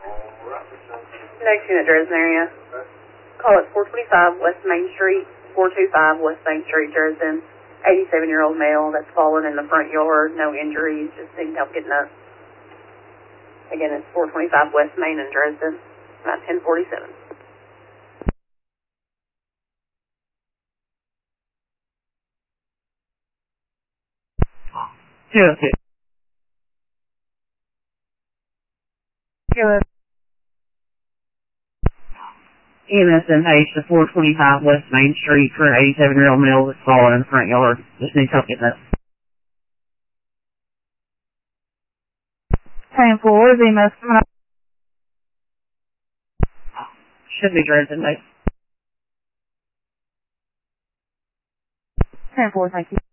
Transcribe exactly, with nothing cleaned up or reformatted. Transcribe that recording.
Next unit, Dresden area. Call it four twenty-five West Main Street, four two five West Main Street, Dresden. eighty-seven-year-old male that's fallen in the front yard, no injuries, just needing help getting up. Again, it's four twenty-five West Main in Dresden, about ten forty-seven. two oh two. Good. E M S M H to four twenty-five West Main Street for an eighty-seven-year-old male that's fallen in the front yard. Just needs help getting up. ten four, is E M S coming up? Should be Dresden, mate. ten four, thank you.